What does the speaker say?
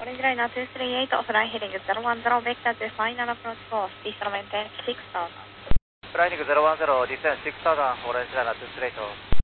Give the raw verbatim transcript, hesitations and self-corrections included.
Orange Liner two three eight, fly heading zero one zero, vector to final approach course, descent maintain six thousand. Flying zero one zero, descent six thousand, Orange Liner two three eight.